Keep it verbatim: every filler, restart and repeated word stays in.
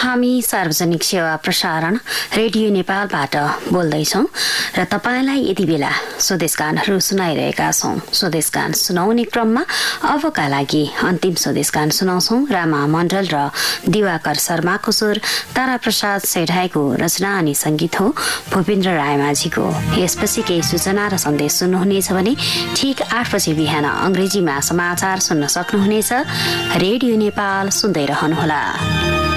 हामी सार्वजनिक सेवा प्रसारण रेडियो नेपालबाट बोल्दैछौँ र तपाईँलाई यति बेला स्वदेश गानहरू सुनाइरहेका छौँ। स्वदेश गान सुनाउने क्रममा अबका लागि अन्तिम स्वदेश गान सुनाउँछौँ। रामा मण्डल र दिवाकर शर्माको स्वर, तारा प्रसाद सेठाईको रचना अनि सङ्गीत हो भूपेन्द्र रायमाझीको। यसपछि केही सूचना र सन्देश सुन्नुहुनेछ भने ठिक आठ बजे बिहान अङ्ग्रेजीमा समाचार सुन्न सक्नुहुनेछ। रेडियो नेपाल सुन्दै रहनुहोला।